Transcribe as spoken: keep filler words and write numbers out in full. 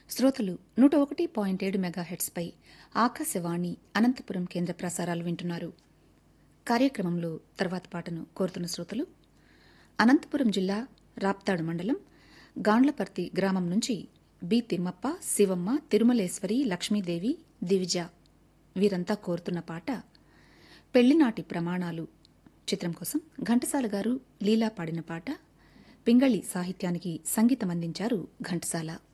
శ్రోతలు నూట ఒకటి పాయింట్ ఏడు మెగాహెట్స్పై ఆకాశవాణి అనంతపురం కేంద్ర ప్రసారాలు వింటున్నారు. కార్యక్రమంలో తర్వాత పాటను కోరుతున్న శ్రోతలు అనంతపురం జిల్లా రాప్తాడు మండలం గాండ్లపర్తి గ్రామం నుంచి బి తిమ్మప్ప, శివమ్మ, తిరుమలేశ్వరి, లక్ష్మీదేవి, దివిజ వీరంతా కోరుతున్న పాట పెళ్లినాటి ప్రమాణాలు చిత్రం కోసం ఘంటసాల గారు లీలా పాడిన పాట. పింగళి సాహిత్యానికి సంగీతం అందించారు ఘంటసాల.